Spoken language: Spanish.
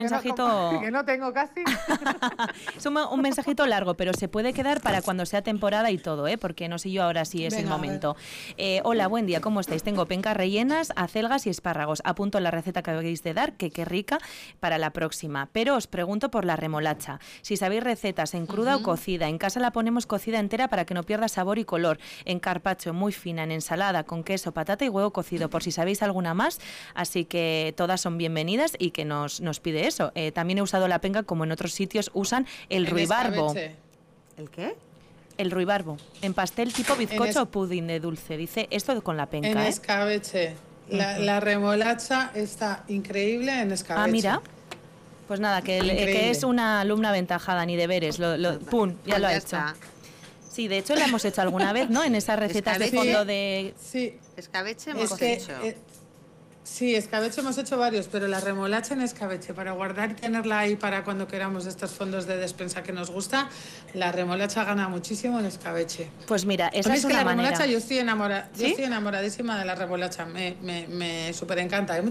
mensajito... Que no tengo casi. Es un mensajito largo, pero se puede quedar para cuando sea temporada y todo, porque no sé yo ahora si es el momento. Hola, buen día, ¿cómo estáis? Tengo pencas rellenas, acelgas y espárragos. Apunto la receta que habéis de dar, que qué rica, para la próxima. Pero os pregunto por la remolacha. Si sabéis recetas en cruda o cocida. En casa la ponemos cocida entera para que no pierda sabor y color. En carpaccio, muy fina, en ensalada, con queso, patata y huevo cocido, por si sabéis alguna más. Así que todas son bienvenidas y que nos pide eso. También he usado la penca como en otros sitios usan el ruibarbo. ¿El qué? El ruibarbo. En pastel tipo bizcocho o pudín de dulce. Dice esto con la penca. En escabeche. La remolacha está increíble en escabeche. Ah, mira. Pues nada, que es una alumna aventajada, ni deberes. ¡Pum! Ya lo ha hecho. Sí, de hecho la hemos hecho alguna vez, ¿no? En esas recetas de fondo de... Sí. Escabeche hemos hecho. Sí, escabeche hemos hecho varios, pero la remolacha en escabeche, para guardar y tenerla ahí para cuando queramos estos fondos de despensa que nos gusta, la remolacha gana muchísimo en escabeche. Pues mira, esa es una la manera. remolacha, yo estoy enamoradísima de la remolacha, me súper encanta.